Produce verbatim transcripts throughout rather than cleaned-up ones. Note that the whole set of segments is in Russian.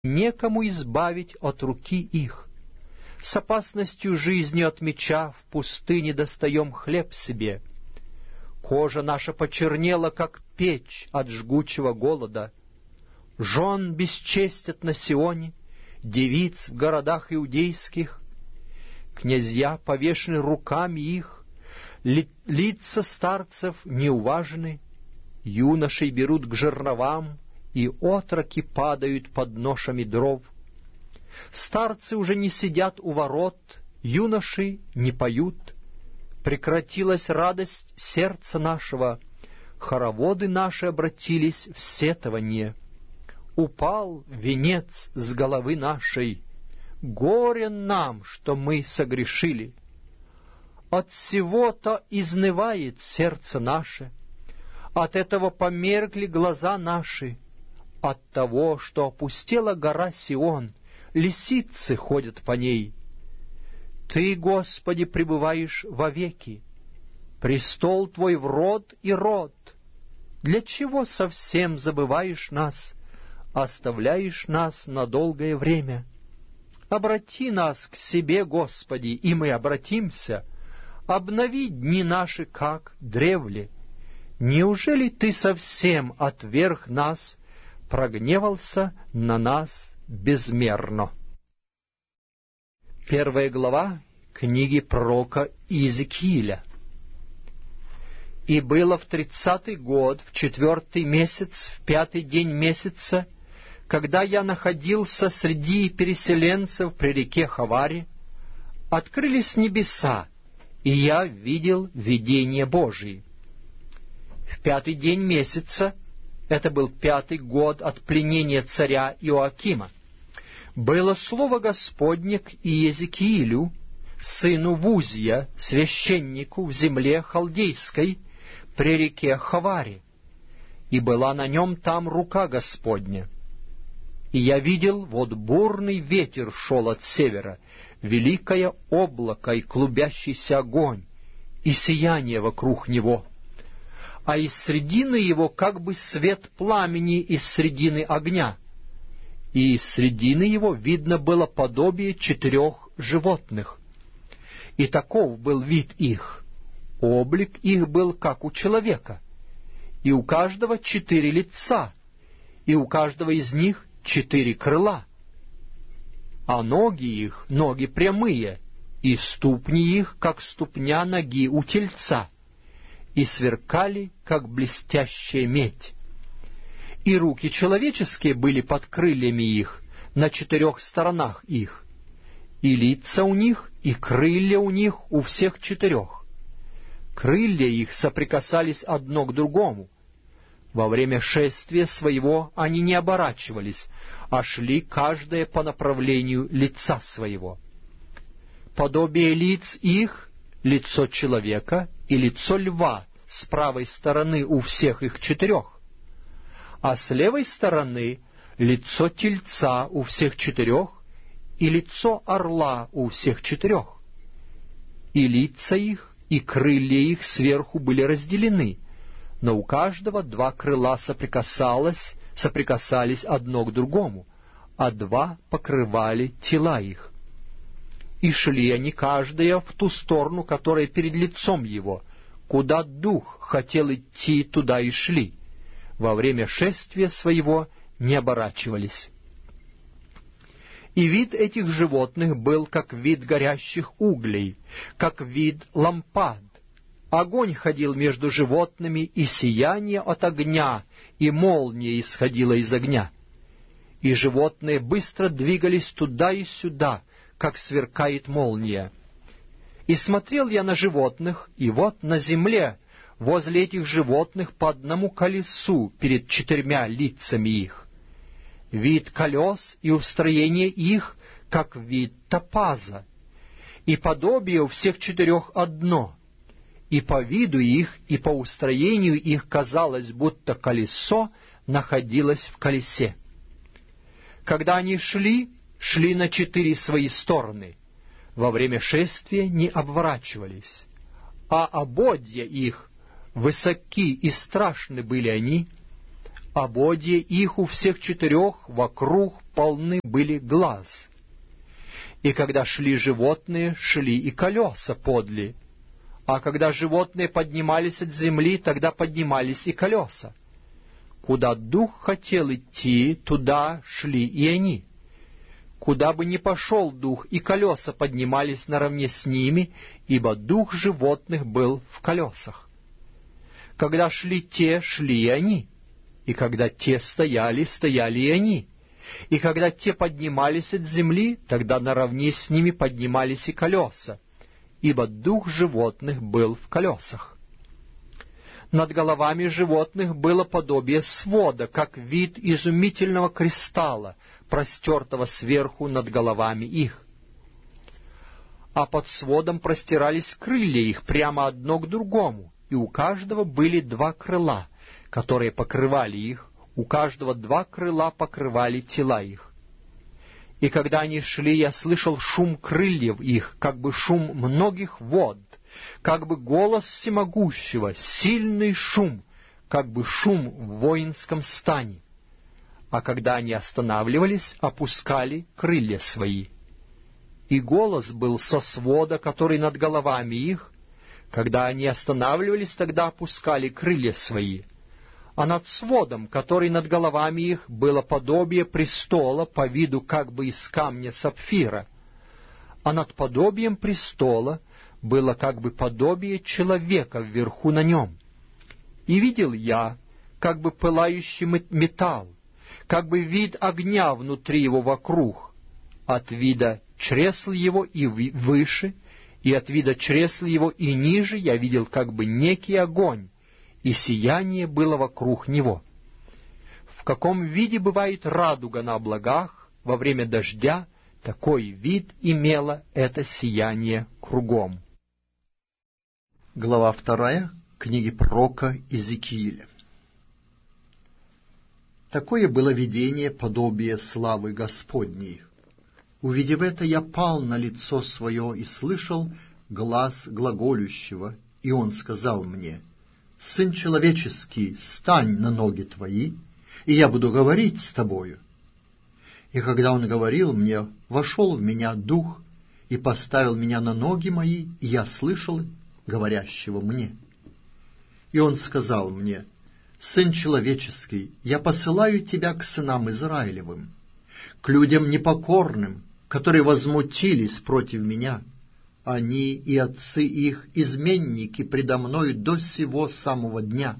некому избавить от руки их. С опасностью жизни от меча в пустыне достаем хлеб себе. Кожа наша почернела, как печь от жгучего голода. Жен бесчестят на Сионе, девиц в городах иудейских. Князья повешены руками их, ли, лица старцев неуважены, юношей берут к жерновам, и отроки падают под ношами дров. Старцы уже не сидят у ворот, юноши не поют. Прекратилась радость сердца нашего, хороводы наши обратились в сетование. Упал венец с головы нашей, горе нам, что мы согрешили. От всего-то изнывает сердце наше, от этого померкли глаза наши, от того, что опустела гора Сион, лисицы ходят по ней. Ты, Господи, пребываешь вовеки, престол Твой в род и род. Для чего совсем забываешь нас, оставляешь нас на долгое время? Обрати нас к себе, Господи, и мы обратимся. Обнови дни наши, как древле. Неужели Ты совсем отверг нас, прогневался на нас безмерно? Первая глава книги пророка Иезекииля. «И было в тридцатый год, в четвертый месяц, в пятый день месяца, когда я находился среди переселенцев при реке Хаваре, открылись небеса, и я видел видение Божие. В пятый день месяца, это был пятый год от пленения царя Иоакима, было слово Господне к Иезекиилю, сыну Вузия, священнику в земле халдейской, при реке Хаваре, и была на нем там рука Господня. И я видел, вот бурный ветер шел от севера, великое облако и клубящийся огонь, и сияние вокруг него, а из средины его как бы свет пламени из средины огня, и из средины его видно было подобие четырех животных. И таков был вид их, облик их был как у человека, и у каждого четыре лица, и у каждого из них четыре крыла, а ноги их, ноги прямые, и ступни их, как ступня ноги у тельца, и сверкали, как блестящая медь. И руки человеческие были под крыльями их, на четырех сторонах их, и лица у них, и крылья у них у всех четырех. Крылья их соприкасались одно к другому. Во время шествия своего они не оборачивались, а шли каждое по направлению лица своего. Подобие лиц их — лицо человека и лицо льва с правой стороны у всех их четырех, а с левой стороны — лицо тельца у всех четырех и лицо орла у всех четырех. И лица их, и крылья их сверху были разделены, но у каждого два крыла соприкасалось, соприкасались одно к другому, а два покрывали тела их. И шли они каждая в ту сторону, которая перед лицом его, куда дух хотел идти, туда и шли. Во время шествия своего не оборачивались. И вид этих животных был как вид горящих углей, как вид лампад. Огонь ходил между животными, и сияние от огня, и молния исходила из огня. И животные быстро двигались туда и сюда, как сверкает молния. И смотрел я на животных, и вот на земле, возле этих животных по одному колесу перед четырьмя лицами их. Вид колес и устроение их, как вид топаза, и подобие у всех четырех одно. И по виду их, и по устроению их казалось, будто колесо находилось в колесе. Когда они шли, шли на четыре свои стороны, во время шествия не оборачивались, а ободья их, высоки и страшны были они, ободья их у всех четырех вокруг полны были глаз. И когда шли животные, шли и колеса подле. А когда животные поднимались от земли, тогда поднимались и колеса. Куда дух хотел идти, туда шли и они. Куда бы ни пошел дух, и колеса поднимались наравне с ними, ибо дух животных был в колесах. Когда шли те, шли и они. И когда те стояли, стояли и они. И когда те поднимались от земли, тогда наравне с ними поднимались и колеса, ибо дух животных был в колесах. Над головами животных было подобие свода, как вид изумительного кристалла, простертого сверху над головами их. А под сводом простирались крылья их прямо одно к другому, и у каждого были два крыла, которые покрывали их, у каждого два крыла покрывали тела их. И когда они шли, я слышал шум крыльев их, как бы шум многих вод, как бы голос всемогущего, сильный шум, как бы шум в воинском стане. А когда они останавливались, опускали крылья свои. И голос был со свода, который над головами их. Когда они останавливались, тогда опускали крылья свои. А над сводом, который над головами их, было подобие престола по виду как бы из камня сапфира. А над подобием престола было как бы подобие человека вверху на нем. И видел я, как бы пылающий металл, как бы вид огня внутри его вокруг, от вида чресл его и выше, и от вида чресл его и ниже я видел как бы некий огонь, и сияние было вокруг него. В каком виде бывает радуга на облаках во время дождя, такой вид имело это сияние кругом. Глава вторая книги пророка Иезекииля. Такое было видение подобие славы Господней. Увидев это, я пал на лицо свое и слышал глас глаголющего, и он сказал мне: «Сын человеческий, стань на ноги твои, и я буду говорить с тобою». И когда он говорил мне, вошел в меня дух и поставил меня на ноги мои, и я слышал говорящего мне. И он сказал мне: «Сын человеческий, я посылаю тебя к сынам Израилевым, к людям непокорным, которые возмутились против меня. Они и отцы их изменники предо мною до сего самого дня.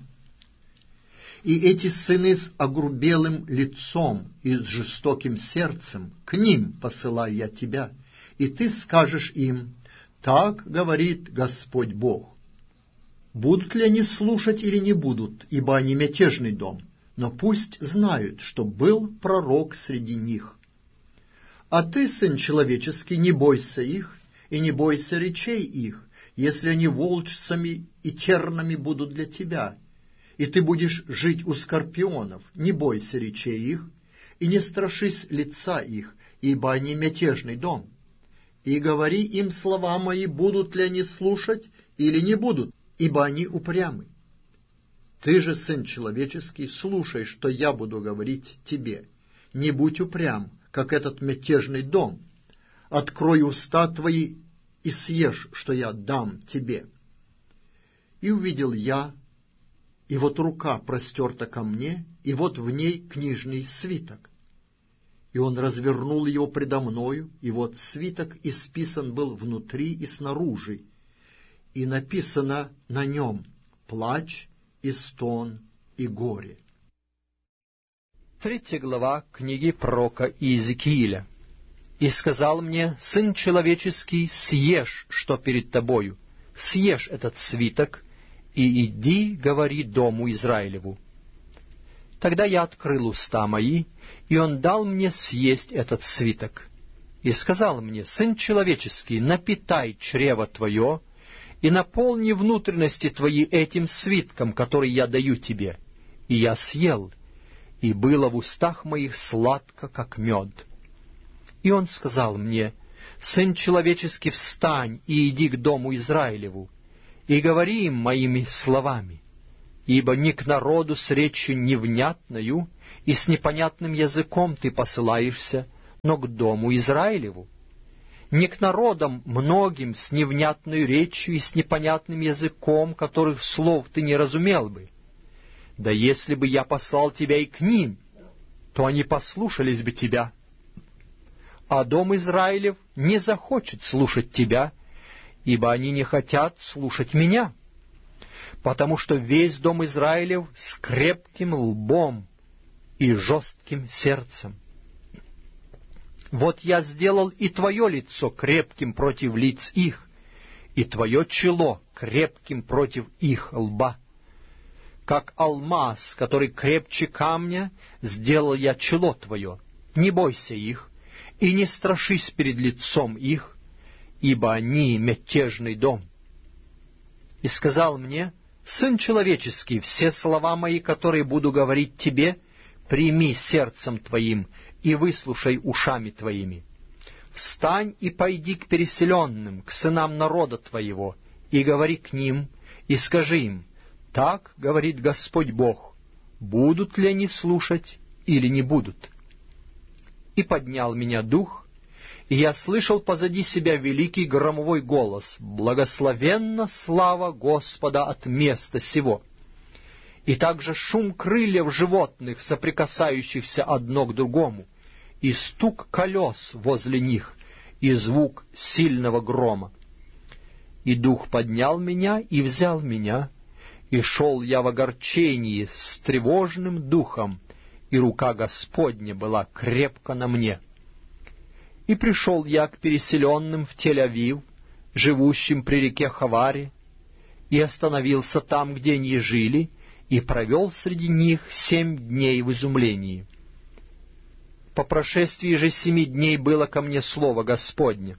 И эти сыны с огрубелым лицом и с жестоким сердцем, к ним посылаю я тебя, и ты скажешь им: так говорит Господь Бог. Будут ли они слушать или не будут, ибо они мятежный дом, но пусть знают, что был пророк среди них. А ты, сын человеческий, не бойся их, и не бойся речей их, если они волчцами и тернами будут для тебя, и ты будешь жить у скорпионов, не бойся речей их, и не страшись лица их, ибо они мятежный дом. И говори им слова мои, будут ли они слушать или не будут, ибо они упрямы. Ты же, сын человеческий, слушай, что я буду говорить тебе. Не будь упрям, как этот мятежный дом. Открой уста твои и съешь, что я дам тебе. И увидел я, и вот рука простерта ко мне, и вот в ней книжный свиток. И он развернул его предо мною, и вот свиток исписан был внутри и снаружи, и написано на нем плач и стон и горе. Третья глава книги пророка Иезекииля. «И сказал мне: сын человеческий, съешь, что перед тобою, съешь этот свиток, и иди, говори дому Израилеву». Тогда я открыл уста мои, и он дал мне съесть этот свиток. И сказал мне: сын человеческий, напитай чрево твое, и наполни внутренности твои этим свитком, который я даю тебе. И я съел, и было в устах моих сладко, как мед. И он сказал мне: сын человеческий, встань и иди к дому Израилеву, и говори им моими словами. ибо не к народу с речью невнятною и с непонятным языком ты посылаешься, но к дому Израилеву. Не к народам многим с невнятной речью и с непонятным языком, которых слов ты не разумел бы. Да если бы я послал тебя и к ним, то они послушались бы тебя. А дом Израилев не захочет слушать тебя, ибо они не хотят слушать меня, потому что весь дом Израилев с крепким лбом и жестким сердцем. Вот я сделал и твое лицо крепким против лиц их, и твое чело крепким против их лба. Как алмаз, который крепче камня, сделал я чело твое. Не бойся их, и не страшись перед лицом их, ибо они мятежный дом. И сказал мне: Сын человеческий, все слова мои, которые буду говорить тебе, прими сердцем твоим и выслушай ушами твоими. Встань и пойди к переселенным, к сынам народа твоего, и говори к ним, и скажи им: так говорит Господь Бог, будут ли они слушать или не будут. И поднял меня дух, и я слышал позади себя великий громовой голос: «Благословенна слава Господа от места сего!» И также шум крыльев животных, соприкасающихся одно к другому, и стук колес возле них, и звук сильного грома. И дух поднял меня и взял меня, и шел я в огорчении с тревожным духом, и рука Господня была крепко на мне. И пришел я к переселенным в Тель-Авив, живущим при реке Хаваре, и остановился там, где они жили, и провел среди них семь дней в изумлении. По прошествии же семи дней было ко мне слово Господне: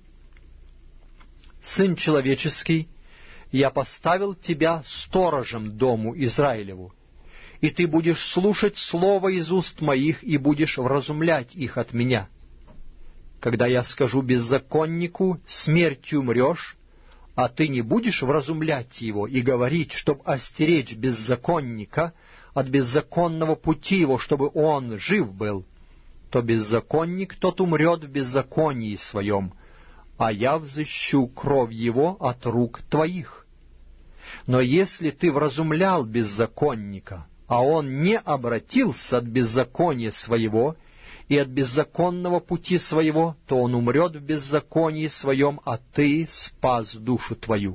«Сын человеческий, я поставил тебя сторожем дому Израилеву, и ты будешь слушать слово из уст моих и будешь вразумлять их от меня. Когда я скажу беззаконнику: смертью умрешь, а ты не будешь вразумлять его и говорить, чтоб остеречь беззаконника от беззаконного пути его, чтобы он жив был, то беззаконник тот умрет в беззаконии своем, а я взыщу кровь его от рук твоих. Но если ты вразумлял беззаконника, а он не обратился от беззакония своего и от беззаконного пути своего, то он умрет в беззаконии своем, а ты спас душу твою.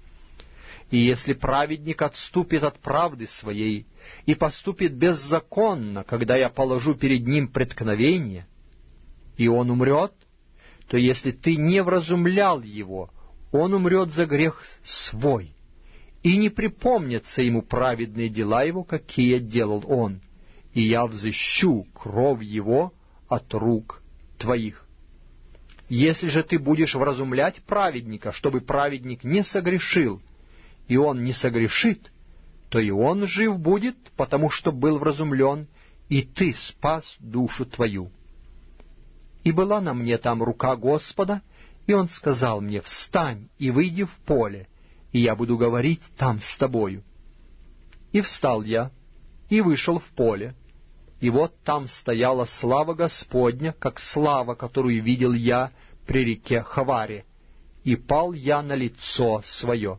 И если праведник отступит от правды своей и поступит беззаконно, когда я положу перед ним преткновение, и он умрет, то если ты не вразумлял его, он умрет за грех свой, и не припомнятся ему праведные дела его, какие делал он, и я взыщу кровь его от рук твоих. Если же ты будешь вразумлять праведника, чтобы праведник не согрешил, и он не согрешит, то и он жив будет, потому что был вразумлен, и ты спас душу твою. И была на мне там рука Господа, и он сказал мне: встань и выйди в поле, и я буду говорить там с тобою. И встал я, и вышел в поле, и вот там стояла слава Господня, как слава, которую видел я при реке Хаваре, и пал я на лицо свое.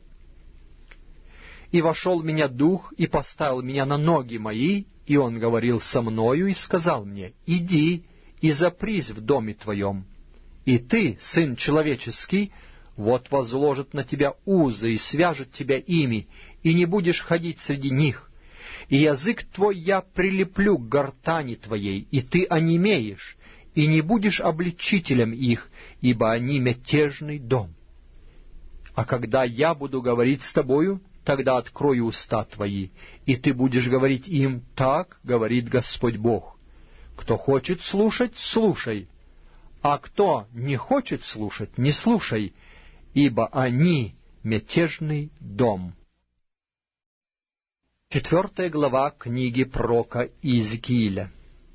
И вошел в меня дух, и поставил меня на ноги мои, и он говорил со мною, и сказал мне: иди и запрись в доме твоем, и ты, сын человеческий, вот возложат на тебя узы и свяжут тебя ими, и не будешь ходить среди них. И язык твой я прилеплю к гортани твоей, и ты онемеешь, и не будешь обличителем их, ибо они мятежный дом. А когда я буду говорить с тобою, тогда открою уста твои, и ты будешь говорить им: так говорит Господь Бог. Кто хочет слушать, слушай, а кто не хочет слушать, не слушай, ибо они мятежный дом». Четвертая глава книги пророка Иезекииля.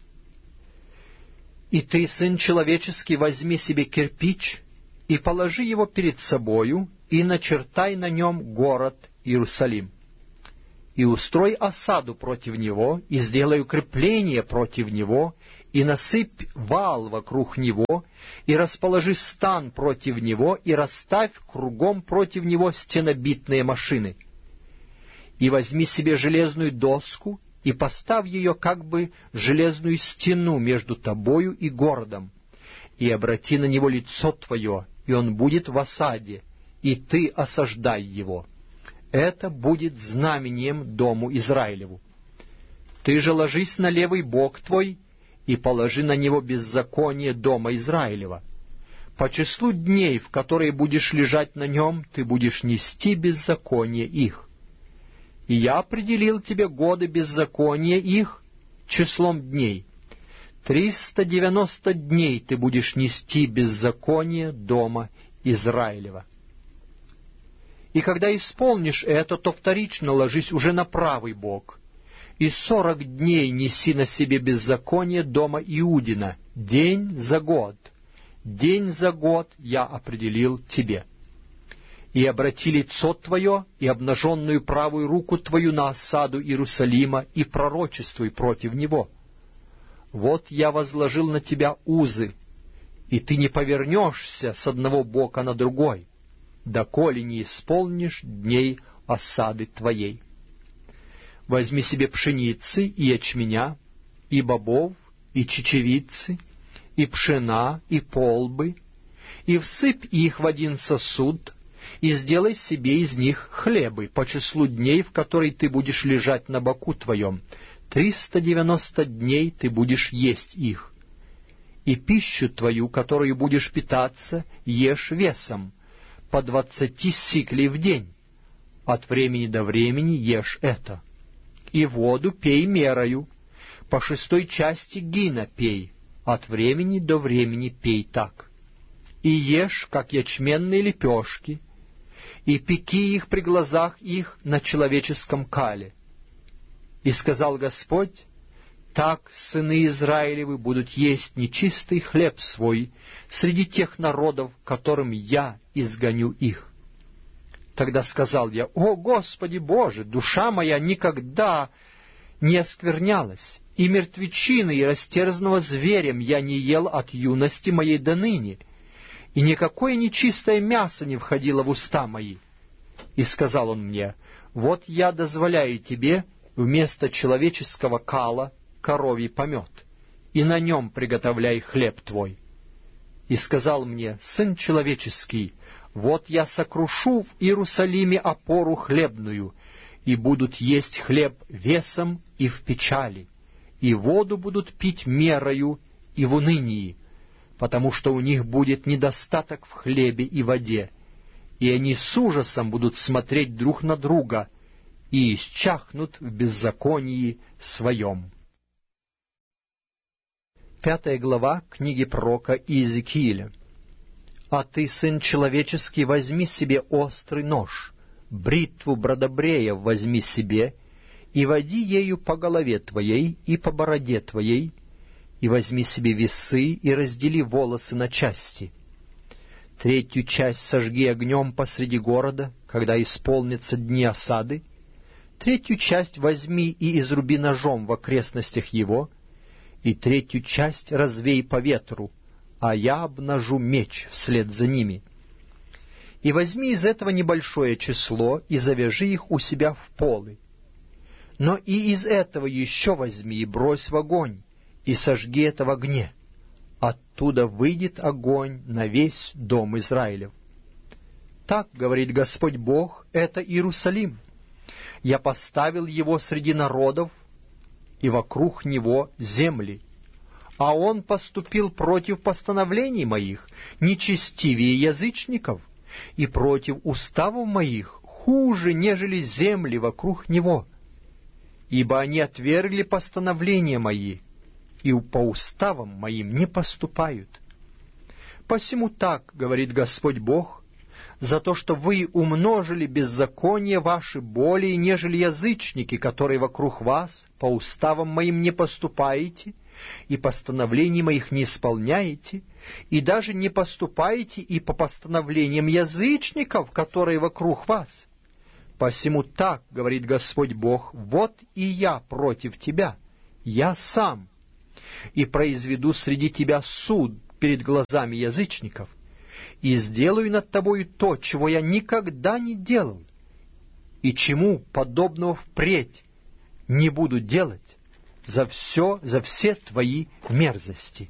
«И ты, сын человеческий, возьми себе кирпич и положи его перед собою, и начертай на нем город Иерусалим, и устрой осаду против него, и сделай укрепление против него, и насыпь вал вокруг него, и расположи стан против него, и расставь кругом против него стенобитные машины. И возьми себе железную доску, и поставь ее как бы железную стену между тобою и городом, и обрати на него лицо твое, и он будет в осаде, и ты осаждай его. Это будет знамением дому Израилеву. Ты же ложись на левый бок твой, и положи на него беззаконие дома Израилева. По числу дней, в которые будешь лежать на нем, ты будешь нести беззаконие их. И я определил тебе годы беззакония их числом дней. Триста девяносто дней ты будешь нести беззаконие дома Израилева. И когда исполнишь это, то вторично ложись уже на правый бок, и сорок дней неси на себе беззаконие дома Иудина, день за год. День за год я определил тебе. И обрати лицо твое и обнаженную правую руку твою на осаду Иерусалима, и пророчествуй против него. Вот я возложил на тебя узы, и ты не повернешься с одного бока на другой, доколе не исполнишь дней осады твоей. Возьми себе пшеницы и ячменя, и бобов, и чечевицы, и пшена, и полбы, и всыпь их в один сосуд, и сделай себе из них хлебы по числу дней, в которые ты будешь лежать на боку твоем. Триста девяносто дней ты будешь есть их. И пищу твою, которую будешь питаться, ешь весом, по двадцати сиклей в день. От времени до времени ешь это. И воду пей мерою, по шестой части гина пей, от времени до времени пей так. И ешь, как ячменные лепешки, и пеки их при глазах их на человеческом кале. И сказал Господь: так сыны Израилевы будут есть нечистый хлеб свой среди тех народов, которым я изгоню их. Тогда сказал я: «О, Господи Боже, душа моя никогда не осквернялась, и мертвечины, и растерзанного зверем я не ел от юности моей до ныне, и никакое нечистое мясо не входило в уста мои». И сказал он мне: «Вот я дозволяю тебе вместо человеческого кала коровий помет, и на нем приготовляй хлеб твой». И сказал мне: «Сын человеческий, вот я сокрушу в Иерусалиме опору хлебную, и будут есть хлеб весом и в печали, и воду будут пить мерою и в унынии, потому что у них будет недостаток в хлебе и воде, и они с ужасом будут смотреть друг на друга и исчахнут в беззаконии своем». Пятая глава книги пророка Иезекииля. «А ты, сын человеческий, возьми себе острый нож, бритву бродобрея возьми себе, и води ею по голове твоей и по бороде твоей, и возьми себе весы, и раздели волосы на части. Третью часть сожги огнем посреди города, когда исполнятся дни осады, третью часть возьми и изруби ножом в окрестностях его, и третью часть развей по ветру, а я обнажу меч вслед за ними. И возьми из этого небольшое число, и завяжи их у себя в полы. Но и из этого еще возьми и брось в огонь, и сожги это в огне. Оттуда выйдет огонь на весь дом Израилев. Так, говорит Господь Бог, это Иерусалим. Я поставил его среди народов, и вокруг него земли. А он поступил против постановлений моих, нечестивее язычников, и против уставов моих, хуже, нежели земли вокруг него. Ибо они отвергли постановления мои, и по уставам моим не поступают. Посему так, говорит Господь Бог, за то, что вы умножили беззаконие ваши более, нежели язычники, которые вокруг вас, по уставам моим не поступаете, и постановлений моих не исполняете, и даже не поступаете и по постановлениям язычников, которые вокруг вас. Посему так, говорит Господь Бог, вот и я против тебя, я сам, и произведу среди тебя суд перед глазами язычников, и сделаю над тобою то, чего я никогда не делал, и чему подобного впредь не буду делать за все, за все твои мерзости.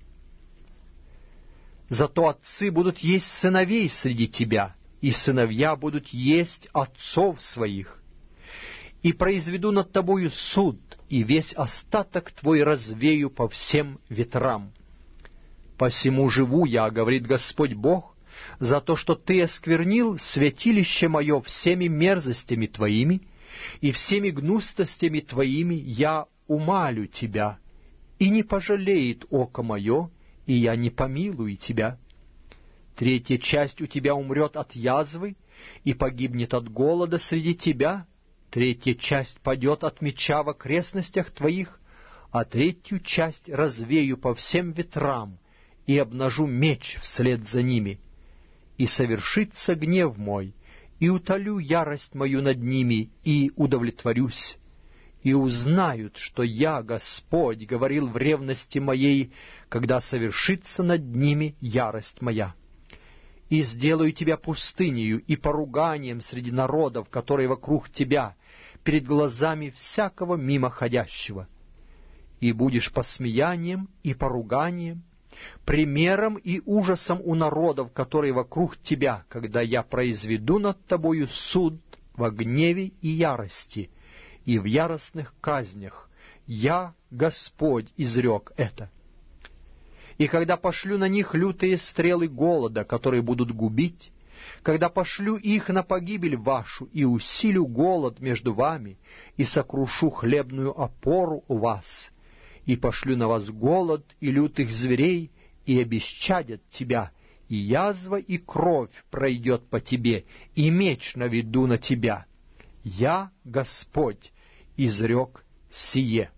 Зато отцы будут есть сыновей среди тебя, и сыновья будут есть отцов своих. И произведу над тобою суд, и весь остаток твой развею по всем ветрам. Посему живу я, говорит Господь Бог, за то, что ты осквернил святилище мое всеми мерзостями твоими, и всеми гнустостями твоими я умалю тебя, и не пожалеет око мое, и я не помилую тебя. Третья часть у тебя умрет от язвы и погибнет от голода среди тебя, третья часть падет от меча в окрестностях твоих, а третью часть развею по всем ветрам и обнажу меч вслед за ними. И совершится гнев мой, и утолю ярость мою над ними, и удовлетворюсь. И узнают, что я, Господь, говорил в ревности моей, когда совершится над ними ярость моя. И сделаю тебя пустынею и поруганием среди народов, которые вокруг тебя, перед глазами всякого мимоходящего. И будешь посмеянием и поруганием, примером и ужасом у народов, которые вокруг тебя, когда я произведу над тобою суд во гневе и ярости, и в яростных казнях. Я, Господь, изрек это. И когда пошлю на них лютые стрелы голода, которые будут губить, когда пошлю их на погибель вашу, и усилю голод между вами, и сокрушу хлебную опору у вас, и пошлю на вас голод и лютых зверей, и обесчадят тебя, и язва и кровь пройдет по тебе, и меч наведу на тебя. Я, Господь, изрек сие».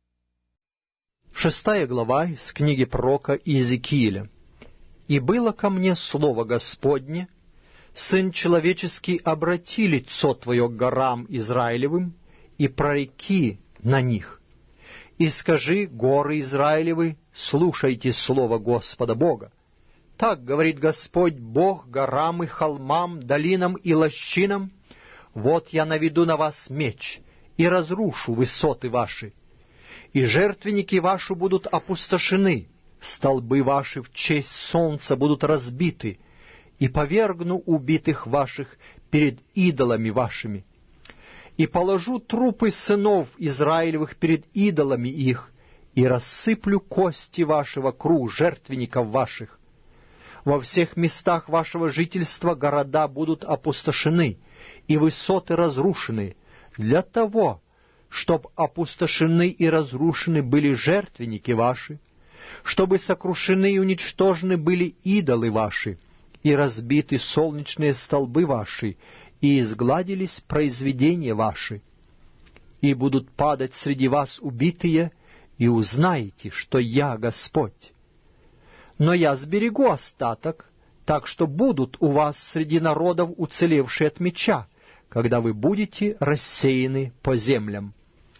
Шестая глава из книги пророка Иезекииля. «И было ко мне слово Господне: Сын человеческий, обрати лицо твое к горам Израилевым, и прореки на них. И скажи: горы Израилевы, слушайте слово Господа Бога. Так говорит Господь Бог горам и холмам, долинам и лощинам: вот я наведу на вас меч, и разрушу высоты ваши, и жертвенники ваши будут опустошены, столбы ваши в честь солнца будут разбиты, и повергну убитых ваших перед идолами вашими. И положу трупы сынов Израилевых перед идолами их, и рассыплю кости ваши вокруг жертвенников ваших. Во всех местах вашего жительства города будут опустошены, и высоты разрушены, для того, чтоб опустошены и разрушены были жертвенники ваши, чтобы сокрушены и уничтожены были идолы ваши, и разбиты солнечные столбы ваши, и изгладились произведения ваши. И будут падать среди вас убитые, и узнаете, что я Господь. Но я сберегу остаток, так что будут у вас среди народов уцелевшие от меча, когда вы будете рассеяны по землям.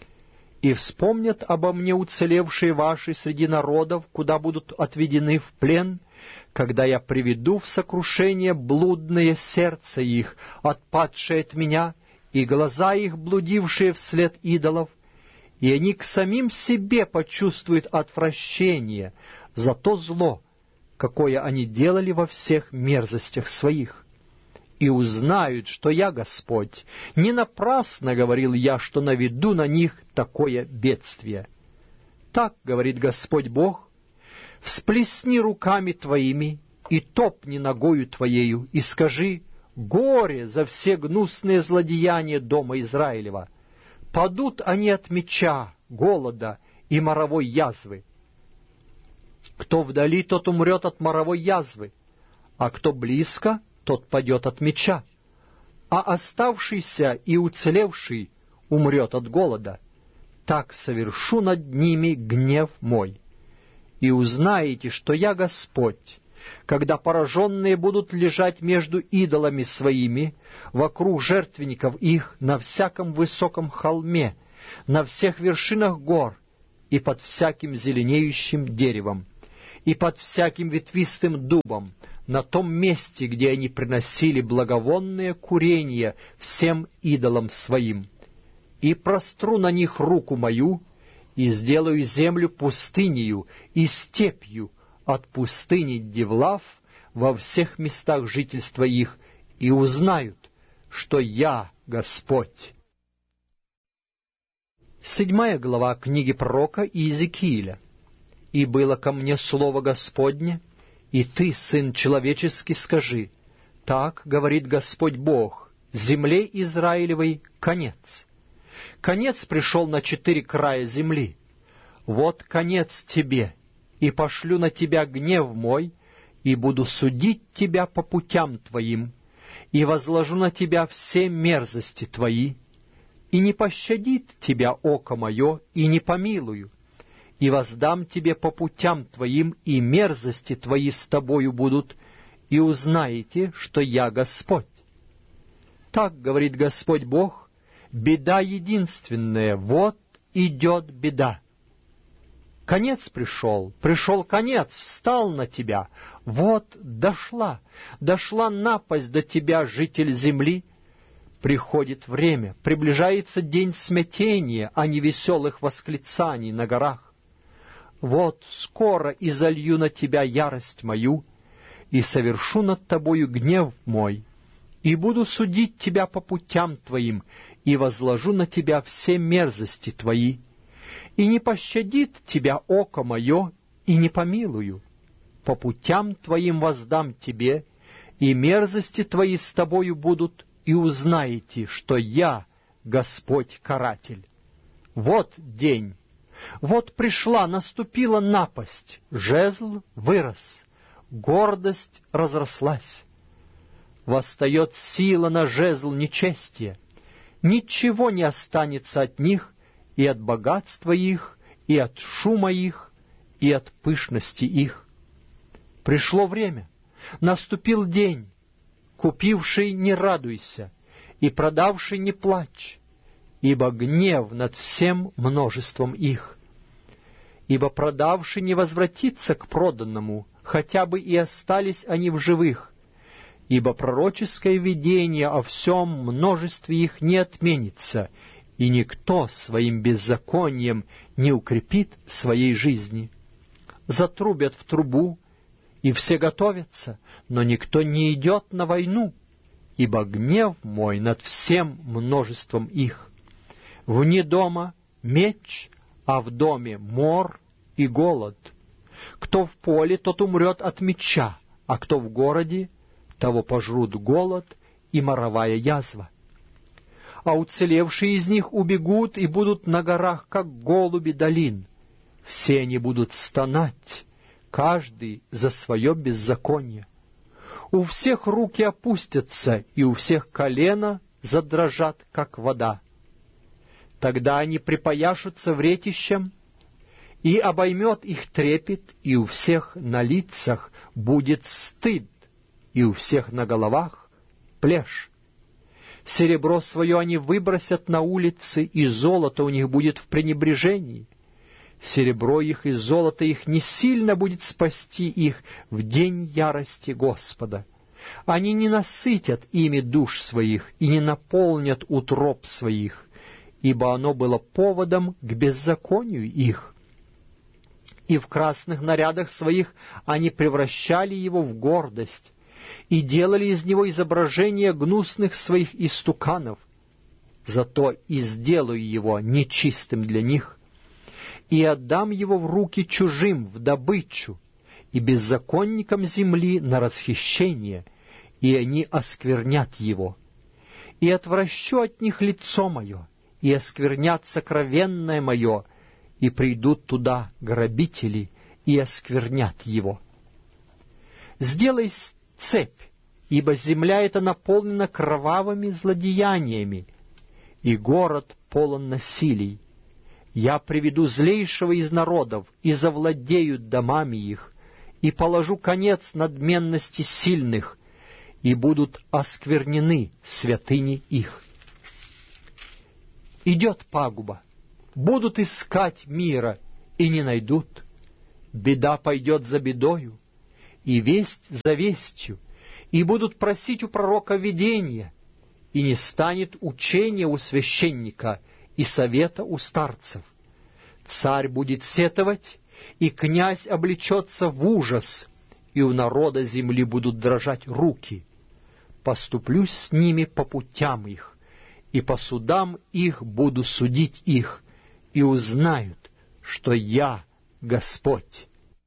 И вспомнят обо мне уцелевшие ваши среди народов, куда будут отведены в плен, когда я приведу в сокрушение блудное сердце их, отпадшее от меня, и глаза их, блудившие вслед идолов, и они к самим себе почувствуют отвращение за то зло, какое они делали во всех мерзостях своих. И узнают, что я Господь. Не напрасно говорил я, что наведу на них такое бедствие. Так говорит Господь Бог: всплесни руками твоими и топни ногою твоею, и скажи: горе за все гнусные злодеяния дома Израилева! Падут они от меча, голода и моровой язвы. Кто вдали, тот умрет от моровой язвы, а кто близко, тот падет от меча, а оставшийся и уцелевший умрет от голода. Так совершу над ними гнев мой. И узнаете, что я Господь, когда пораженные будут лежать между идолами своими, вокруг жертвенников их, на всяком высоком холме, на всех вершинах гор и под всяким зеленеющим деревом, и под всяким ветвистым дубом, на том месте, где они приносили благовонное курение всем идолам своим. И простру на них руку мою, и сделаю землю пустынею и степью от пустыни Девлав во всех местах жительства их, и узнают, что я Господь». Седьмая глава книги пророка Иезекииля. «И было ко мне слово Господне, и ты, сын человеческий, скажи: так говорит Господь Бог, земле Израилевой конец. Конец пришел на четыре края земли. Вот конец тебе, и пошлю на тебя гнев мой, и буду судить тебя по путям твоим, и возложу на тебя все мерзости твои, и не пощадит тебя око мое, и не помилую, и воздам тебе по путям твоим, и мерзости твои с тобою будут, и узнаете, что я Господь. Так говорит Господь Бог: беда единственная, вот идет беда. Конец пришел, пришел конец, встал на тебя, вот дошла, дошла напасть до тебя, житель земли. Приходит время, приближается день смятения, а не веселых восклицаний на горах. Вот скоро изолью на тебя ярость мою, и совершу над тобою гнев мой, и буду судить тебя по путям твоим, и возложу на тебя все мерзости твои, и не пощадит тебя око мое, и не помилую. По путям твоим воздам тебе, и мерзости твои с тобою будут, и узнаете, что я Господь каратель. Вот день, вот пришла, наступила напасть, жезл вырос, гордость разрослась. Восстает сила на жезл нечестия, ничего не останется от них, и от богатства их, и от шума их, и от пышности их. Пришло время, наступил день. Купивший не радуйся, и продавший не плачь, ибо гнев над всем множеством их. Ибо продавший не возвратится к проданному, хотя бы и остались они в живых, ибо пророческое видение о всем множестве их не отменится, и никто своим беззаконием не укрепит своей жизни. Затрубят в трубу, и все готовятся, но никто не идет на войну, ибо гнев мой над всем множеством их. Вне дома меч, а в доме мор и голод. Кто в поле, тот умрет от меча, а кто в городе, того пожрут голод и моровая язва. А уцелевшие из них убегут и будут на горах, как голуби долин. Все они будут стонать, каждый за свое беззаконие. У всех руки опустятся, и у всех колено задрожат, как вода. Тогда они припояшутся вретищем, и обоймет их трепет, и у всех на лицах будет стыд, и у всех на головах плешь. Серебро свое они выбросят на улицы, и золото у них будет в пренебрежении. Серебро их и золото их не сильно будет спасти их в день ярости Господа. Они не насытят ими душ своих и не наполнят утроб своих, ибо оно было поводом к беззаконию их. И в красных нарядах своих они превращали его в гордость и делали из него изображение гнусных своих истуканов. Зато и сделаю его нечистым для них, и отдам его в руки чужим, в добычу, и беззаконникам земли на расхищение, и они осквернят его. И отвращу от них лицо мое, и осквернят сокровенное мое, и придут туда грабители, и осквернят его. Сделай цепь, ибо земля эта наполнена кровавыми злодеяниями, и город полон насилий. Я приведу злейшего из народов, и завладеют домами их, и положу конец надменности сильных, и будут осквернены святыни их. Идет пагуба, будут искать мира, и не найдут. Беда пойдет за бедою, и весть за вестью, и будут просить у пророка видения, и не станет учения у священника и совета у старцев. Царь будет сетовать, и князь облечется в ужас, и у народа земли будут дрожать руки. Поступлю с ними по путям их, и по судам их буду судить их, и узнают, что я Господь.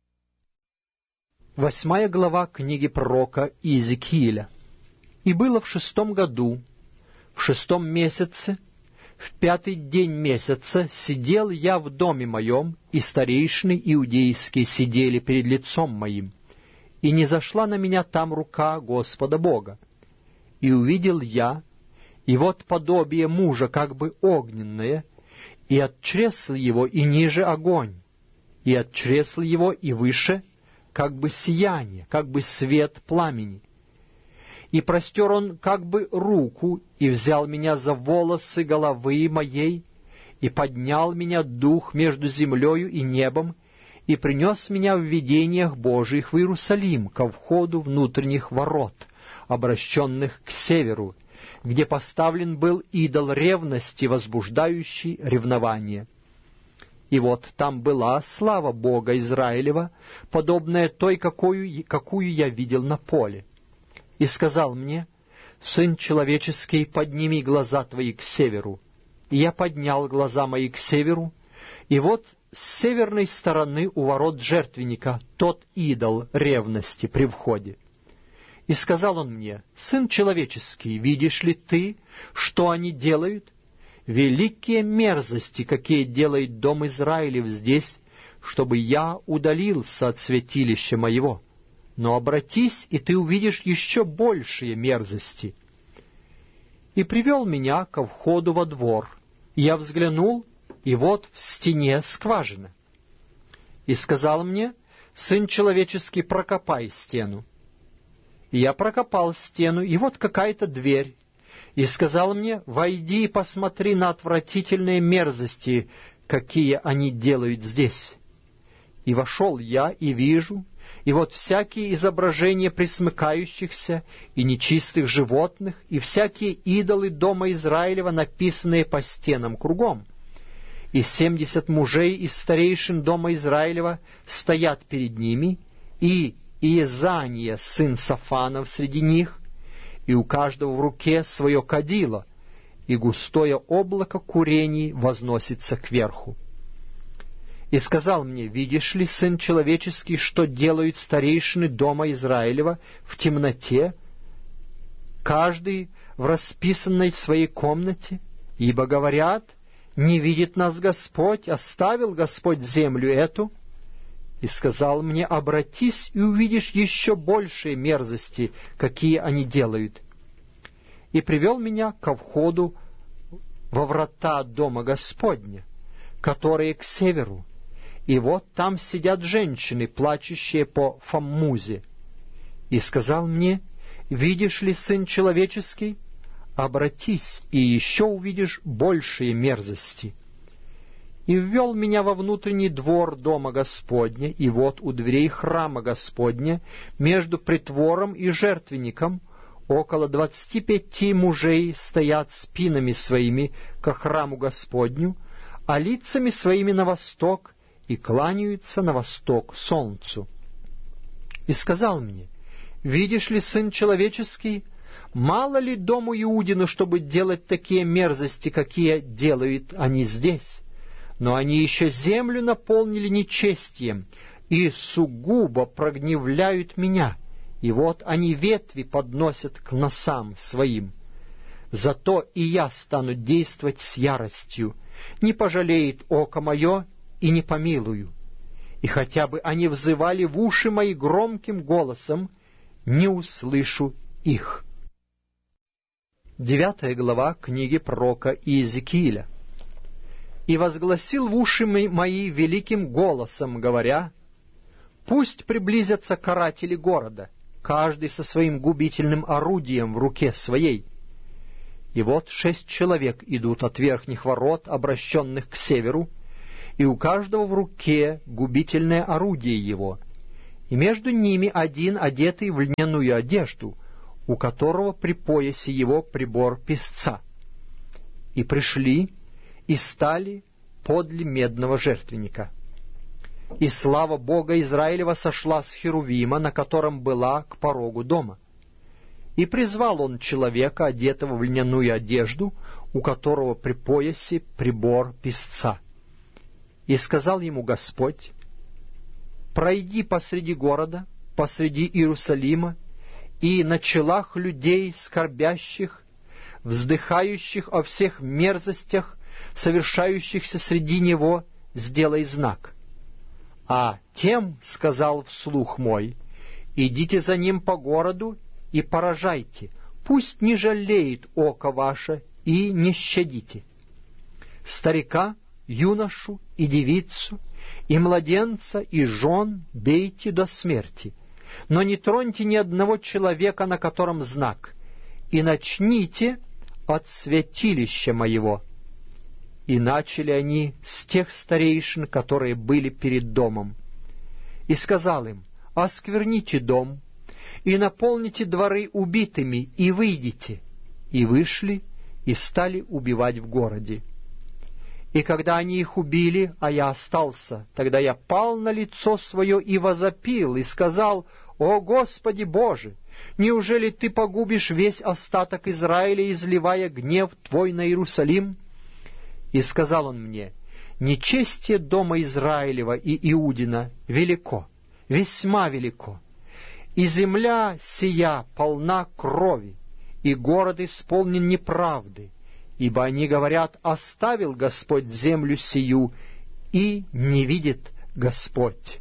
Восьмая глава книги пророка Иезекииля. «И было в шестом году, в шестом месяце, в пятый день месяца, сидел я в доме моем, и старейшины иудейские сидели перед лицом моим, и не зашла на меня там рука Господа Бога. И увидел я, и вот подобие мужа как бы огненное, и от чресла его и ниже огонь, и от чресла его и выше как бы сияние, как бы свет пламени. И простер он как бы руку, и взял меня за волосы головы моей, и поднял меня дух между землею и небом, и принес меня в видениях Божиих в Иерусалим, ко входу внутренних ворот, обращенных к северу, где поставлен был идол ревности, возбуждающий ревнование. И вот там была слава Бога Израилева, подобная той, какую, какую я видел на поле. И сказал мне: «Сын человеческий, подними глаза твои к северу». И я поднял глаза мои к северу, и вот с северной стороны у ворот жертвенника тот идол ревности при входе. И сказал он мне: «Сын человеческий, видишь ли ты, что они делают? Великие мерзости, какие делает дом Израилев здесь, чтобы я удалился от святилища моего. Но обратись, и ты увидишь еще большие мерзости». И привел меня ко входу во двор. И я взглянул, и вот в стене скважина. И сказал мне: «Сын человеческий, прокопай стену». И я прокопал стену, и вот какая-то дверь. И сказал мне: «Войди и посмотри на отвратительные мерзости, какие они делают здесь». И вошел я, и вижу, и вот всякие изображения пресмыкающихся и нечистых животных, и всякие идолы дома Израилева, написанные по стенам кругом. И семьдесят мужей из старейшин дома Израилева стоят перед ними, и Иезания, сын Сафанов, среди них, и у каждого в руке свое кадило, и густое облако курений возносится кверху. И сказал мне: «Видишь ли, сын человеческий, что делают старейшины дома Израилева в темноте, каждый в расписанной в своей комнате? Ибо говорят: не видит нас Господь, оставил Господь землю эту». И сказал мне: «Обратись, и увидишь еще большие мерзости, какие они делают». И привел меня ко входу во врата дома Господня, которые к северу. И вот там сидят женщины, плачущие по Фаммузе. И сказал мне: «Видишь ли, сын человеческий? Обратись, и еще увидишь большие мерзости». И ввел меня во внутренний двор дома Господня, и вот у дверей храма Господня, между притвором и жертвенником, около двадцати пяти мужей стоят спинами своими ко храму Господню, а лицами своими на восток, и кланяются на восток солнцу. И сказал мне: «Видишь ли, сын человеческий, мало ли дому Иудину, чтобы делать такие мерзости, какие делают они здесь? Но они еще землю наполнили нечестием и сугубо прогневляют меня, и вот они ветви подносят к носам своим. Зато и я стану действовать с яростью, не пожалеет око мое и не помилую. И хотя бы они взывали в уши мои громким голосом, не услышу их». Девятая глава книги пророка Иезекииля. «И возгласил в уши мои великим голосом, говоря: Пусть приблизятся каратели города, каждый со своим губительным орудием в руке своей. И вот шесть человек идут от верхних ворот, обращенных к северу, и у каждого в руке губительное орудие его, и между ними один, одетый в льняную одежду, у которого при поясе его прибор песца. И пришли, и стали подле медного жертвенника. И слава Бога Израилева сошла с Херувима, на котором была, к порогу дома. И призвал он человека, одетого в льняную одежду, у которого при поясе прибор песца. И сказал ему Господь: «Пройди посреди города, посреди Иерусалима, и на челах людей скорбящих, вздыхающих о всех мерзостях, совершающихся среди него, сделай знак. А тем, — сказал вслух мой, — идите за ним по городу и поражайте, пусть не жалеет око ваше, и не щадите. Старика, юношу и девицу, и младенца, и жен бейте до смерти, но не троньте ни одного человека, на котором знак, и начните от святилища моего». И начали они с тех старейшин, которые были перед домом. И сказал им: «Оскверните дом, и наполните дворы убитыми, и выйдите». И вышли, и стали убивать в городе. И когда они их убили, а я остался, тогда я пал на лицо свое и возопил, и сказал: «О Господи Боже! Неужели Ты погубишь весь остаток Израиля, изливая гнев Твой на Иерусалим?» И сказал он мне: «Нечестие дома Израилева и Иудина велико, весьма велико, и земля сия полна крови, и город исполнен неправды, ибо они говорят: оставил Господь землю сию, и не видит Господь».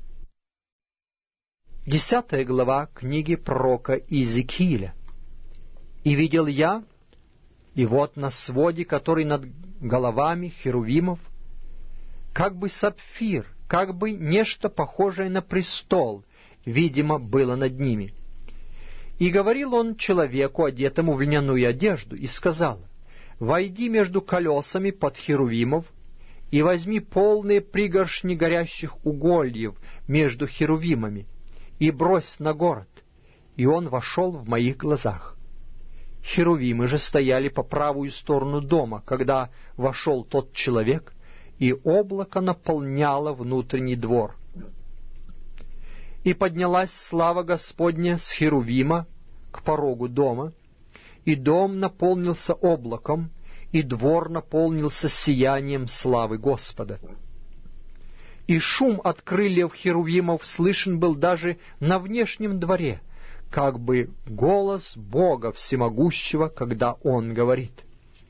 Десятая глава книги пророка Иезекииля. «И видел я, и вот на своде, который над головами херувимов, как бы сапфир, как бы нечто похожее на престол, видимо, было над ними. И говорил он человеку, одетому в льняную одежду, и сказал: «Войди между колесами под херувимов, и возьми полные пригоршни горящих угольев между херувимами, и брось на город». И он вошел в моих глазах. Херувимы же стояли по правую сторону дома, когда вошел тот человек, и облако наполняло внутренний двор. И поднялась слава Господня с Херувима к порогу дома, и дом наполнился облаком, и двор наполнился сиянием славы Господа. И шум от крыльев херувимов слышен был даже на внешнем дворе, как бы голос Бога Всемогущего, когда Он говорит.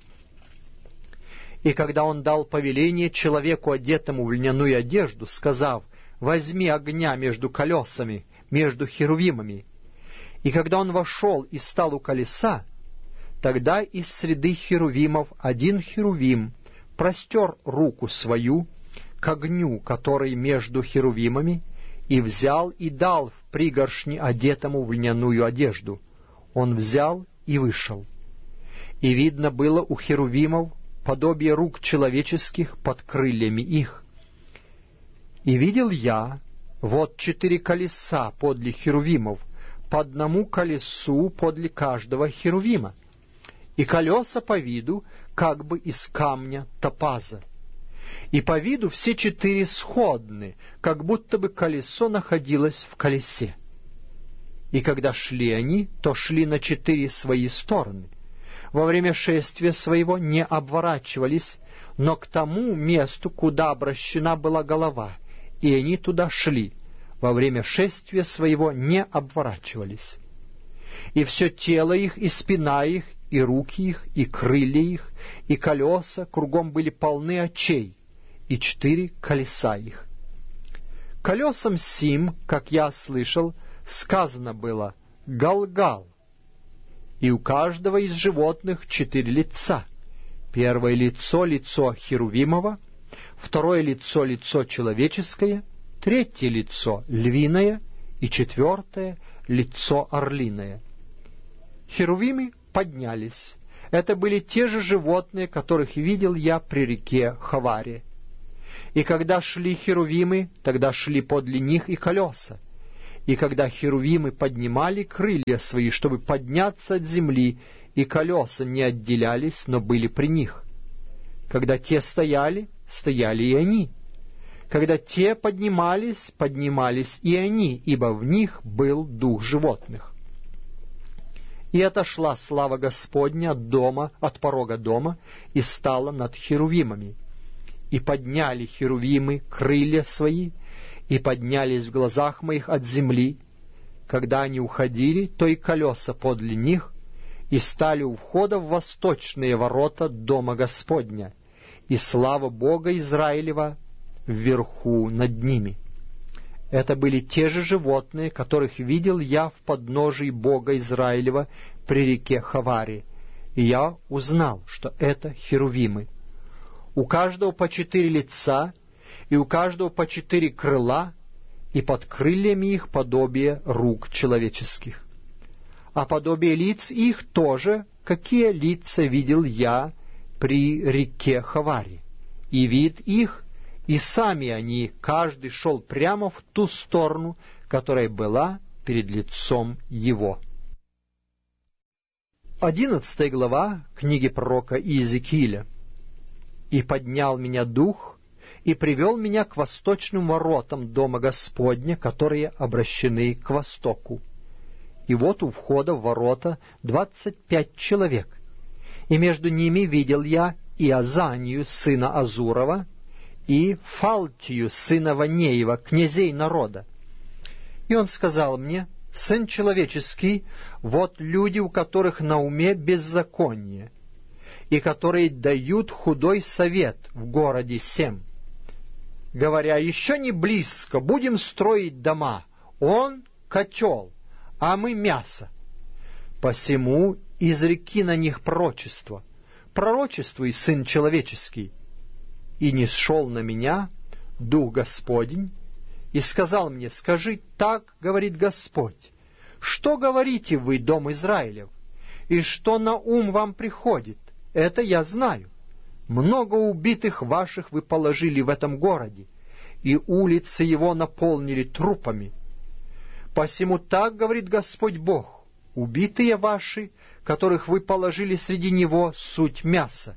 И когда Он дал повеление человеку, одетому в льняную одежду, сказав: «Возьми огня между колесами, между херувимами», и когда он вошел и стал у колеса, тогда из среды херувимов один херувим простер руку свою к огню, который между херувимами, и взял и дал в пригоршни одетому в льняную одежду. Он взял и вышел. И видно было у херувимов подобие рук человеческих под крыльями их. И видел я, вот четыре колеса подле херувимов, по одному колесу подле каждого херувима, и колеса по виду как бы из камня топаза. И по виду все четыре сходны, как будто бы колесо находилось в колесе. И когда шли они, то шли на четыре свои стороны. Во время шествия своего не обворачивались, но к тому месту, куда обращена была голова, и они туда шли. Во время шествия своего не обворачивались. И все тело их, и спина их, и руки их, и крылья их, и колеса кругом были полны очей, и четыре колеса их. Колесам сим, как я слышал, сказано было «Галгал». И у каждого из животных четыре лица. Первое лицо — лицо херувимово, второе лицо — лицо человеческое, третье лицо львиное и четвертое лицо орлиное. Херувимы поднялись. Это были те же животные, которых видел я при реке Хаваре. И когда шли херувимы, тогда шли подле них и колеса. И когда херувимы поднимали крылья свои, чтобы подняться от земли, и колеса не отделялись, но были при них. Когда те стояли, стояли и они. Когда те поднимались, поднимались и они, ибо в них был дух животных. И отошла слава Господня от дома, от порога дома, и стала над херувимами. И подняли херувимы крылья свои, и поднялись в глазах моих от земли. Когда они уходили, то и колеса подле них, и стали у входа в восточные ворота дома Господня, и слава Бога Израилева вверху над ними. Это были те же животные, которых видел я в подножии Бога Израилева при реке Хаваре, и я узнал, что это херувимы. У каждого по четыре лица, и у каждого по четыре крыла, и под крыльями их подобие рук человеческих. А подобие лиц их тоже, какие лица видел я при реке Хаваре, и вид их, и сами они, каждый шел прямо в ту сторону, которая была перед лицом его. Одиннадцатая глава книги пророка Иезекииля. «И поднял меня дух, и привел меня к восточным воротам дома Господня, которые обращены к востоку. И вот у входа в ворота двадцать пять человек, и между ними видел я Иозанию, сына Азурова, и Фалтию, сына Ванеева, князей народа. И он сказал мне: сын человеческий, вот люди, у которых на уме беззаконие, и которые дают худой совет в городе сем, говоря: еще не близко, будем строить дома, он котел, а мы мясо. Посему изреки на них пророчество, пророчествуй, сын человеческий. И нисшел на меня Дух Господень, и сказал мне: скажи, так говорит Господь, что говорите вы, дом Израилев, и что на ум вам приходит? Это я знаю. Много убитых ваших вы положили в этом городе, и улицы его наполнили трупами. Посему так говорит Господь Бог: убитые ваши, которых вы положили среди него, суть мясо,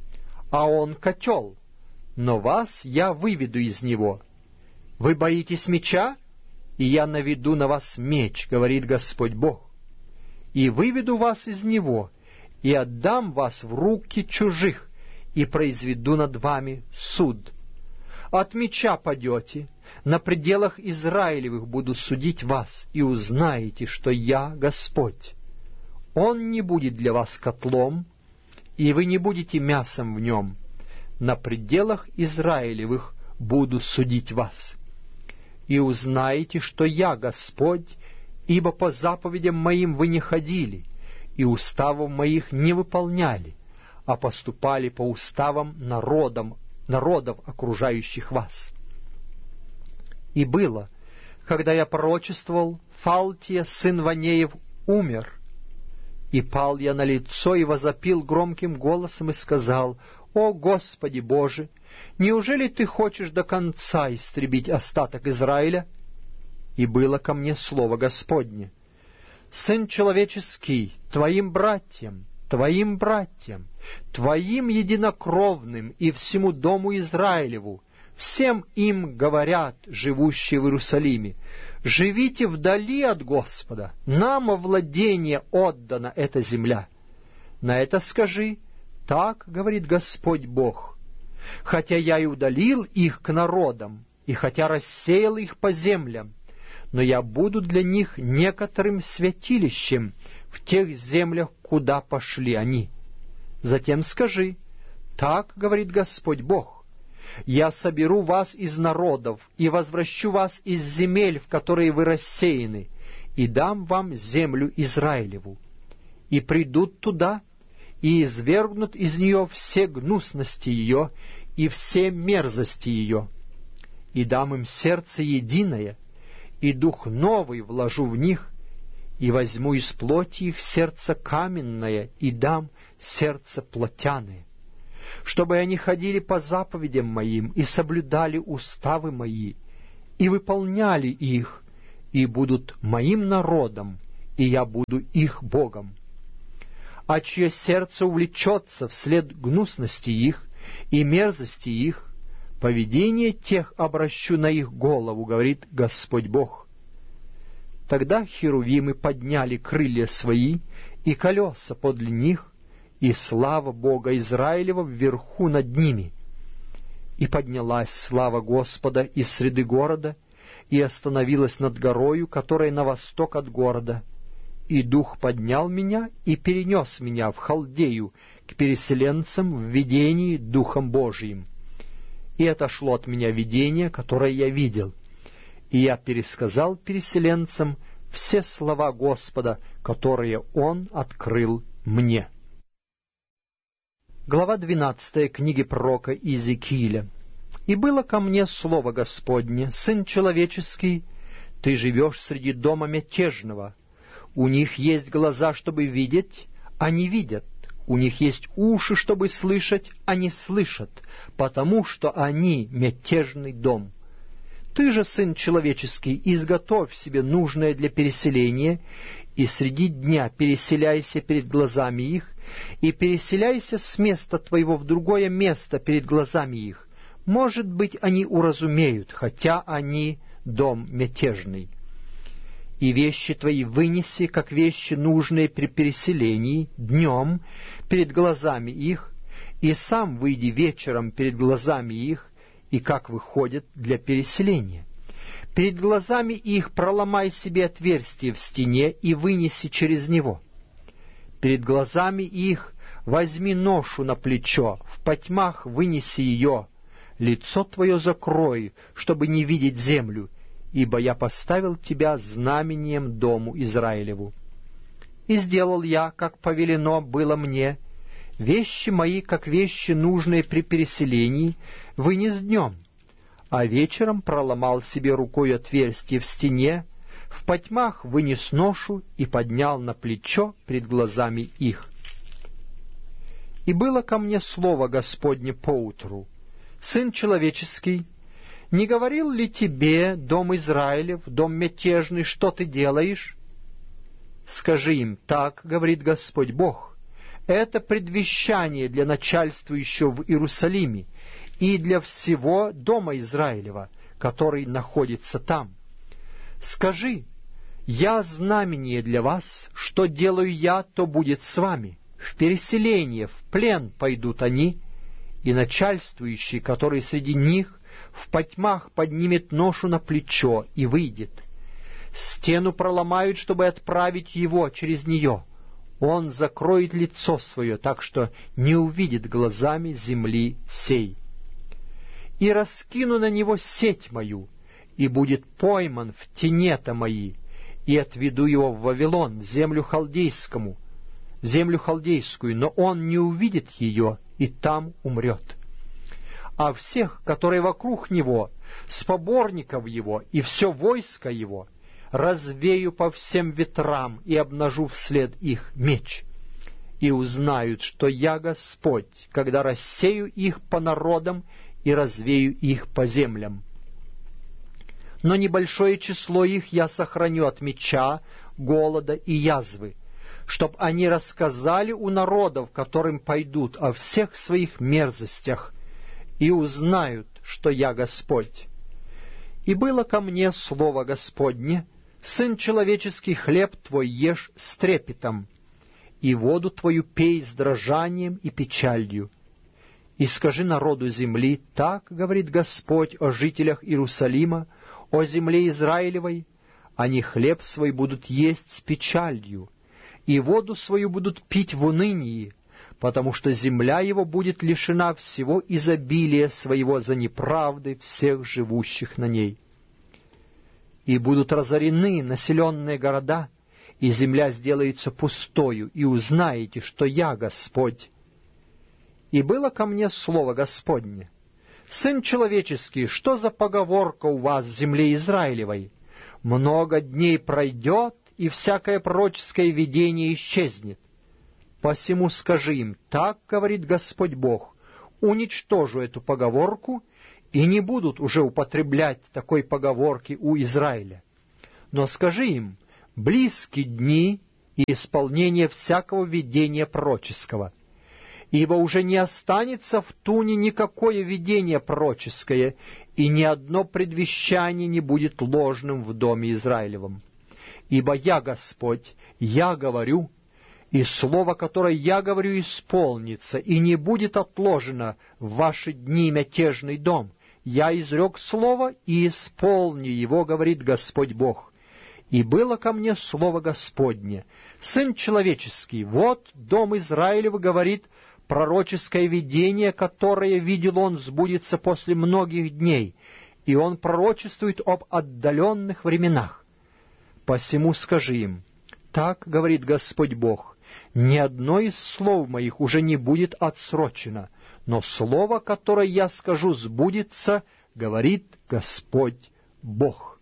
а он котел, но вас я выведу из него. Вы боитесь меча, и я наведу на вас меч, говорит Господь Бог, и выведу вас из него, и отдам вас в руки чужих, и произведу над вами суд. От меча падете, на пределах Израилевых буду судить вас, и узнаете, что я Господь. Он не будет для вас котлом, и вы не будете мясом в нем. На пределах Израилевых буду судить вас. И узнаете, что я Господь, ибо по заповедям моим вы не ходили, и уставов моих не выполняли, а поступали по уставам народам, народов, окружающих вас. И было, когда я пророчествовал, Фалтия, сын Ванеев, умер, и пал я на лицо и возопил громким голосом и сказал: «О Господи Боже, неужели Ты хочешь до конца истребить остаток Израиля?» И было ко мне слово Господне: «Сын человеческий, Твоим братьям, Твоим братьям, Твоим единокровным и всему дому Израилеву, всем им говорят, живущие в Иерусалиме: живите вдали от Господа, нам во владение отдана эта земля. На это скажи: так говорит Господь Бог: хотя я и удалил их к народам, и хотя рассеял их по землям, но я буду для них некоторым святилищем в тех землях, куда пошли они. Затем скажи: так говорит Господь Бог: я соберу вас из народов и возвращу вас из земель, в которые вы рассеяны, и дам вам землю Израилеву. И придут туда, и извергнут из нее все гнусности ее и все мерзости ее. и дам им сердце единое, и дух новый вложу в них, и возьму из плоти их сердце каменное, и дам сердце плотяное, чтобы они ходили по заповедям моим и соблюдали уставы мои, и выполняли их, и будут моим народом, и я буду их Богом. А чье сердце увлечется вслед гнусности их и мерзости их, поведение тех обращу на их голову, говорит Господь Бог. Тогда херувимы подняли крылья свои и колеса подле них, и слава Бога Израилева вверху над ними. И поднялась слава Господа из среды города, и остановилась над горою, которая на восток от города. И Дух поднял меня и перенес меня в Халдею к переселенцам в видении Духом Божиим. И отошло от меня видение, которое я видел, и я пересказал переселенцам все слова Господа, которые Он открыл мне. Глава двенадцатая книги пророка Иезекииля. «И было ко мне слово Господне: сын человеческий, ты живешь среди дома мятежного. У них есть глаза, чтобы видеть, а не видят. У них есть уши, чтобы слышать, а не слышат, потому что они мятежный дом. Ты же, сын человеческий, изготовь себе нужное для переселения, и среди дня переселяйся перед глазами их, и переселяйся с места твоего в другое место перед глазами их. Может быть, они уразумеют, хотя они дом мятежный. И вещи твои вынеси, как вещи, нужные при переселении, днем, перед глазами их, и сам выйди вечером перед глазами их, и как выходят для переселения. Перед глазами их проломай себе отверстие в стене и вынеси через него. Перед глазами их возьми ношу на плечо, в потьмах вынеси ее, лицо твое закрой, чтобы не видеть землю, ибо я поставил тебя знамением дому Израилеву. И сделал я, как повелено было мне, вещи мои, как вещи, нужные при переселении, вынес днем, а вечером проломал себе рукой отверстие в стене, в потьмах вынес ношу и поднял на плечо пред глазами их. И было ко мне слово Господне поутру: сын человеческий, не говорил ли тебе, дом Израилев, дом мятежный, что ты делаешь? Скажи им: так говорит Господь Бог. Это предвещание для начальствующего в Иерусалиме и для всего дома Израилева, который находится там. Скажи: я знамение для вас, что делаю я, то будет с вами. В переселение, в плен пойдут они, и начальствующий, который среди них, в потьмах поднимет ношу на плечо и выйдет. Стену проломают, чтобы отправить его через нее. Он закроет лицо свое, так что не увидит глазами земли сей. И раскину на него сеть мою, и будет пойман в тенета мои, и отведу его в Вавилон, в землю халдейскому, в землю халдейскую, но он не увидит ее, и там умрет. А всех, которые вокруг него, с поборников его и все войско его, развею по всем ветрам и обнажу вслед их меч. И узнают, что я Господь, когда рассею их по народам и развею их по землям. Но небольшое число их я сохраню от меча, голода и язвы, чтоб они рассказали у народов, которым пойдут, о всех своих мерзостях, и узнают, что я Господь. И было ко мне слово Господне: сын человеческий, хлеб твой ешь с трепетом, и воду твою пей с дрожанием и печалью. И скажи народу земли: так говорит Господь о жителях Иерусалима, о земле Израилевой: они хлеб свой будут есть с печалью, и воду свою будут пить в унынии, потому что земля его будет лишена всего изобилия своего за неправды всех живущих на ней. И будут разорены населенные города, и земля сделается пустою, и узнаете, что я Господь. И было ко мне слово Господне: Сын человеческий, что за поговорка у вас в земле Израилевой? Много дней пройдет, и всякое пророческое видение исчезнет. Посему скажи им, так говорит Господь Бог, уничтожу эту поговорку, и не будут уже употреблять такой поговорки у Израиля. Но скажи им, близки дни и исполнение всякого видения пророческого, ибо уже не останется в туне никакое видение пророческое, и ни одно предвещание не будет ложным в доме Израилевом. Ибо я, Господь, я говорю, и слово, которое я говорю, исполнится, и не будет отложено в ваши дни мятежный дом. Я изрек слово, и исполню его, говорит Господь Бог. И было ко мне слово Господне: Сын человеческий, вот дом Израилев, говорит, пророческое видение, которое видел он, сбудется после многих дней, и он пророчествует об отдаленных временах. Посему скажи им, так говорит Господь Бог, ни одно из слов моих уже не будет отсрочено, но слово, которое я скажу, сбудется, говорит Господь Бог.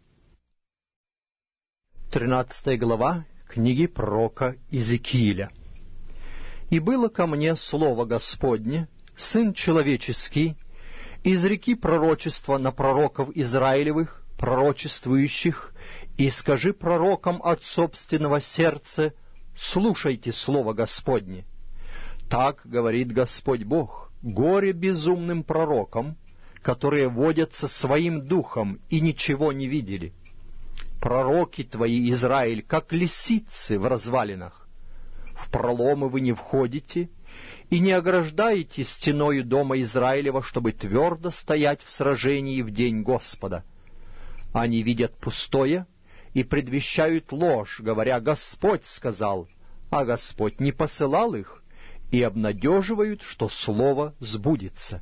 Тринадцатая глава книги пророка Иезекииля. «И было ко мне слово Господне, Сын человеческий, изреки пророчества на пророков Израилевых, пророчествующих, и скажи пророкам от собственного сердца, слушайте слово Господне. Так говорит Господь Бог, горе безумным пророкам, которые водятся своим духом и ничего не видели. Пророки твои, Израиль, как лисицы в развалинах. В проломы вы не входите и не ограждаете стеною дома Израилева, чтобы твердо стоять в сражении в день Господа. Они видят пустое и предвещают ложь, говоря, Господь сказал, а Господь не посылал их, и обнадеживают, что слово сбудется.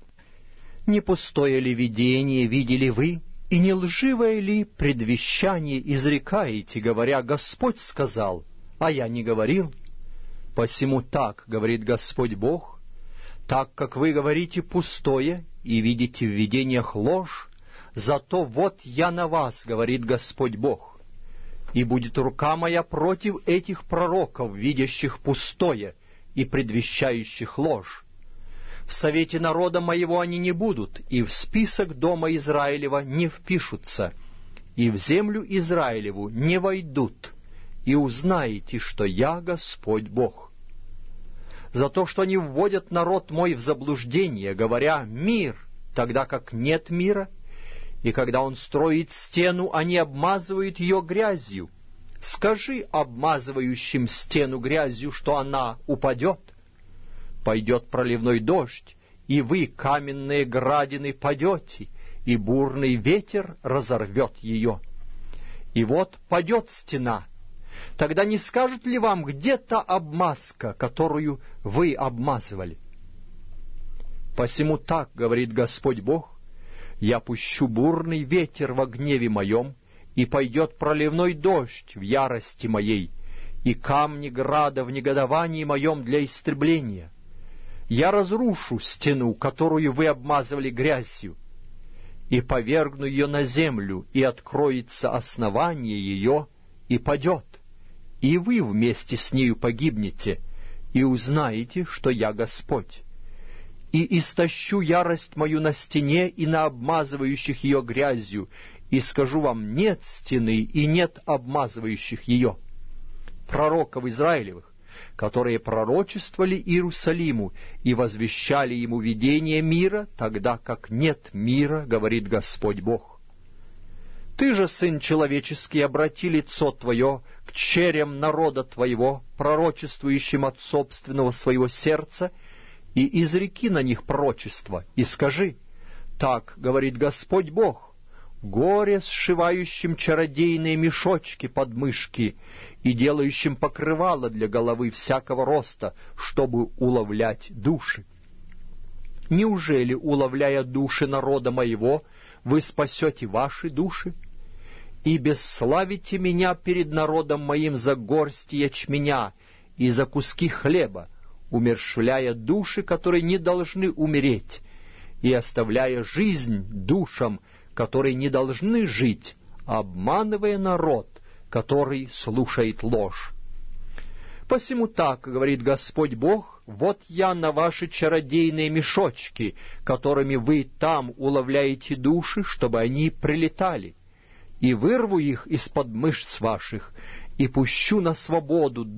Не пустое ли видение видели вы, и не лживое ли предвещание изрекаете, говоря, Господь сказал, а я не говорил? Посему так говорит Господь Бог, так как вы говорите пустое и видите в видениях ложь, зато вот я на вас, говорит Господь Бог, и будет рука моя против этих пророков, видящих пустое и предвещающих ложь. В совете народа моего они не будут, и в список дома Израилева не впишутся, и в землю Израилеву не войдут, и узнаете, что я Господь Бог. За то, что они вводят народ мой в заблуждение, говоря «мир», тогда как нет мира, и когда он строит стену, они обмазывают ее грязью. Скажи обмазывающим стену грязью, что она упадет. Пойдет проливной дождь, и вы, каменные градины, падете, и бурный ветер разорвет ее. И вот падет стена. Тогда не скажет ли вам, где та обмазка, которую вы обмазывали? Посему так говорит Господь Бог, я пущу бурный ветер во гневе моем, и пойдет проливной дождь в ярости моей, и камни града в негодовании моем для истребления. Я разрушу стену, которую вы обмазывали грязью, и повергну ее на землю, и откроется основание ее, и падет, и вы вместе с нею погибнете, и узнаете, что я Господь. И истощу ярость мою на стене и на обмазывающих ее грязью, и скажу вам, нет стены и нет обмазывающих ее. Пророков Израилевых, которые пророчествовали Иерусалиму и возвещали ему видение мира, тогда как нет мира, говорит Господь Бог. Ты же, сын человеческий, обрати лицо твое к черям народа твоего, пророчествующим от собственного своего сердца, и изреки на них пророчество, и скажи, так говорит Господь Бог, горе сшивающим чародейные мешочки под мышки и делающим покрывало для головы всякого роста, чтобы уловлять души. Неужели, уловляя души народа моего, вы спасете ваши души? И бесславите меня перед народом моим за горсть ячменя и за куски хлеба, умерщвляя души, которые не должны умереть, и оставляя жизнь душам, которые не должны жить, обманывая народ, который слушает ложь. Посему так, говорит Господь Бог, вот я на ваши чародейные мешочки, которыми вы там уловляете души, чтобы они прилетали, и вырву их из-под мышц ваших, и пущу на свободу